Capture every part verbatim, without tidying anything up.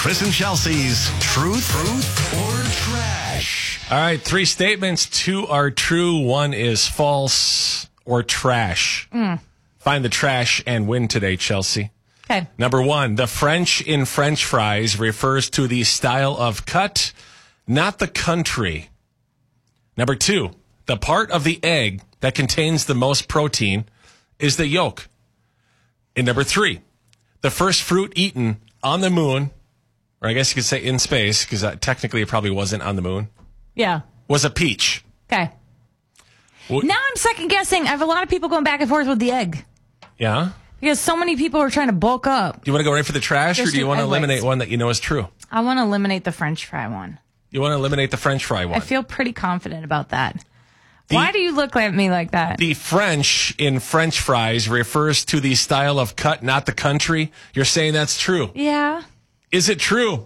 Chris and Chelsea's Truth, Truth or Trash. All right, three statements. Two are true. One is false or trash. Mm. Find the trash and win today, Chelsea. Okay. Number one, the French in French fries refers to the style of cut, not the country. Number two, the part of the egg that contains the most protein is the yolk. And number three, the first fruit eaten on the moon, or I guess you could say in space, because uh, technically it probably wasn't on the moon, Yeah. was a peach. Okay. What- Now I'm second guessing. I have a lot of people going back and forth with the egg Yeah? because so many people are trying to bulk up. Do you want to go right for the trash, or Just do you do want to egg eliminate whites. one that you know is true? I want to eliminate the French fry one. You want to eliminate the French fry one? I feel pretty confident about that. The- Why do you look at me like that? The French in French fries refers to the style of cut, not the country. You're saying that's true. Yeah. Is it true?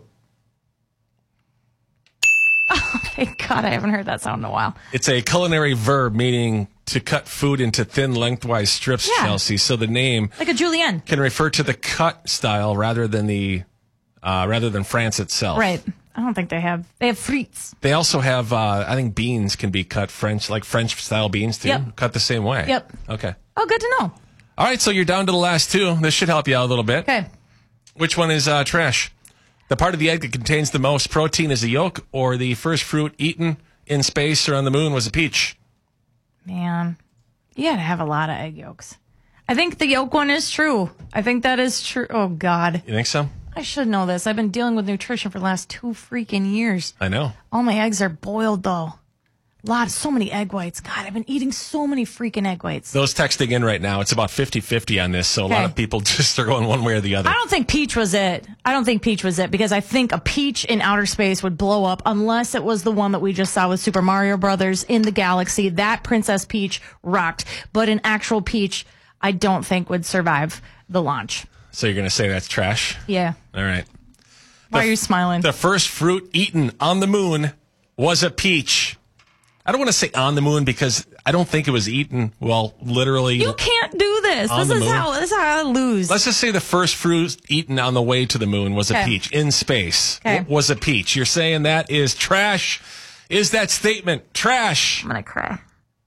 Thank God, I haven't heard that sound in a while. It's a culinary verb meaning to cut food into thin lengthwise strips, Yeah. Chelsea. So the name Like a julienne. can refer to the cut style rather than the uh, rather than France itself. Right. I don't think they have. They have frites. They also have, uh, I think beans can be cut French, like French style beans too. Yep. Cut the same way. Yep. Okay. Oh, good to know. All right, so you're down to the last two. This should help you out a little bit. Okay. Which one is uh, trash? The part of the egg that contains the most protein is the yolk, or the first fruit eaten in space or on the moon was a peach? Man, you gotta have a lot of egg yolks. I think the yolk one is true. I think that is true. Oh, God. You think so? I should know this. I've been dealing with nutrition for the last two freaking years. I know. All my eggs are boiled, though. A lot, so many egg whites. God, I've been eating so many freaking egg whites. Those texting in right now, it's about fifty-fifty on this, so a lot Okay. of people just are going one way or the other. I don't think peach was it. I don't think peach was it because I think a peach in outer space would blow up unless it was the one that we just saw with Super Mario Brothers in the galaxy. That Princess Peach rocked. But an actual peach, I don't think would survive the launch. So you're going to say that's trash? Yeah. All right. Why The- are you smiling? The first fruit eaten on the moon was a peach. I don't want to say on the moon because I don't think it was eaten, well, literally. You can't do this. On This the is moon? how this is how I lose. Let's just say the first fruit eaten on the way to the moon was a Okay. peach in space. Okay. W- Was a peach. You're saying that is trash. Is that statement trash? I'm gonna cry.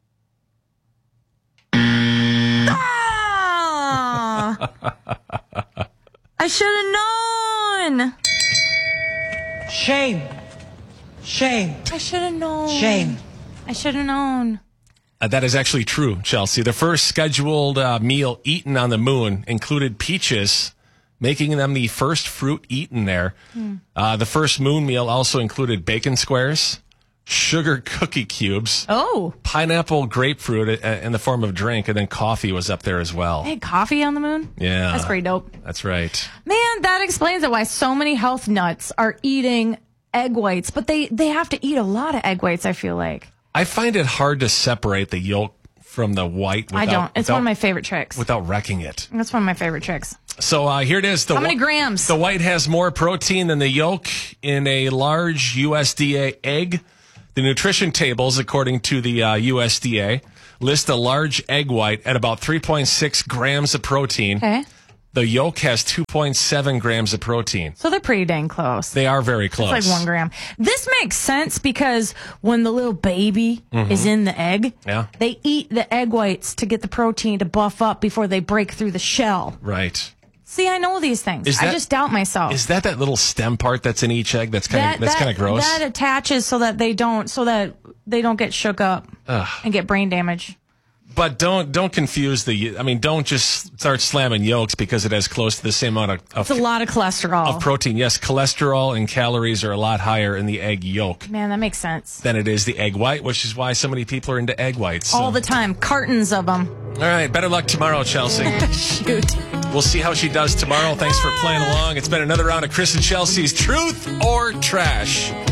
Ah! I should have known. Shame. Shame. I should have known. Shame. I should have known. Uh, that is actually true, Chelsea. The first scheduled uh, meal eaten on the moon included peaches, making them the first fruit eaten there. Hmm. Uh, the first moon meal also included bacon squares, sugar cookie cubes, Oh, pineapple grapefruit uh, in the form of drink, and then coffee was up there as well. they had coffee on the moon? Yeah. That's pretty dope. That's right. Man, that explains it why so many health nuts are eating egg whites, but they, they have to eat a lot of egg whites, I feel like. I find it hard to separate the yolk from the white without, I don't. It's without, one of my favorite tricks. without wrecking it. That's one of my favorite tricks. So uh, here it is. The How many wh- grams? The white has more protein than the yolk in a large U S D A egg. The nutrition tables, according to the uh, U S D A, list a large egg white at about three point six grams of protein. Okay. The yolk has two point seven grams of protein. So they're pretty dang close. They are very close. It's like one gram. This makes sense because when the little baby is in the egg, Mm-hmm. Yeah. they eat the egg whites to get the protein to buff up before they break through the shell. Right. See, I know these things. Is I that- just doubt myself. Is that that little stem part that's in each egg? That's kind of that's kind of gross. That attaches so that they don't so that they don't get shook up and get brain damage. But don't don't confuse the. I mean, don't just start slamming yolks because it has close to the same amount of, of, It's a lot of cholesterol. of protein. Yes, cholesterol and calories are a lot higher in the egg yolk Man, that makes sense. than it is the egg white, which is why so many people are into egg whites. So. All the time, cartons of them. All right, better luck tomorrow, Chelsea. Shoot. We'll see how she does tomorrow. Thanks for playing along. It's been another round of Chris and Chelsea's Truth or Trash.